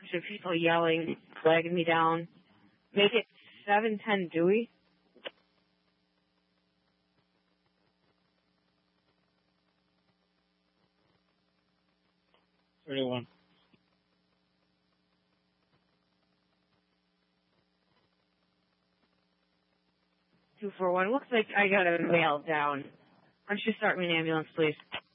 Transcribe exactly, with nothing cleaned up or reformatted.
bunch of people yelling, flagging me down. Make it seven ten Dewey. thirty-one. two four one. Looks like I got a mail down. Why don't you start me an ambulance, please?